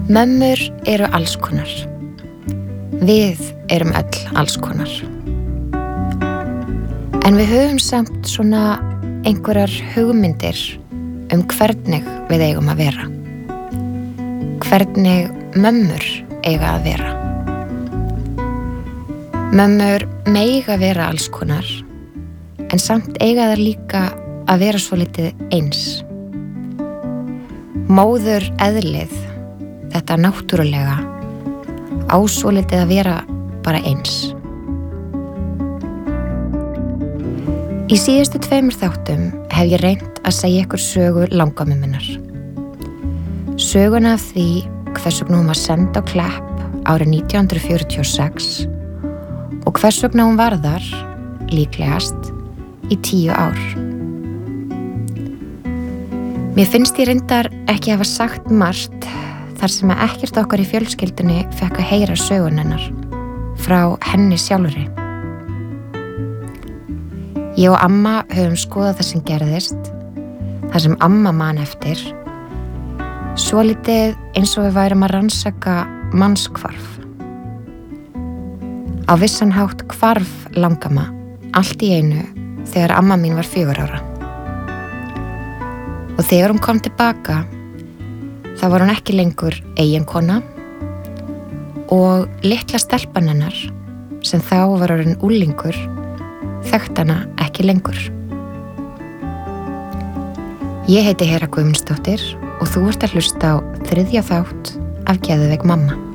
Mömmur eru alls konar. Við erum öll alls konar. En við höfum samt svona einhverjar hugmyndir hvernig við eigum að vera. Hvernig mömmur eiga að vera. Mömmur mega vera alls konar, en samt eiga þær líka að vera svolítið eins. Móður eðlið, þetta náttúrulega, á svolítið að vera bara eins. Í síðustu 2 þáttum hef ég reynt að segja ykkur sögu langammu minnar. Söguna af því hvers vegna hún var send á Klepp árið 1946 og hvers vegna hún var þar, líklegast, í 10 ár. Mér finnst ég reyndar ekki hafa sagt margt þar sem að ekkert okkar í fjölskyldunni fekk að heyra sögun hennar frá henni sjálfri. Ég og amma höfum skoðað það sem gerðist, það sem amma man eftir, svolítið eins og við værum að rannsaka mannshvarf. Á vissan hátt hvarf langamma allt í einu þegar amma mín var 4 ára. Og þegar hún kom tilbaka, þá var hún ekki lengur eiginkona og litla stelpan hennar, sem þá var orðin unglingur, þekkt hana ekki lengur. Ég heiti Hera Guðmundsdóttir og þú ert að hlusta á 3. þátt af Geðveik mamma.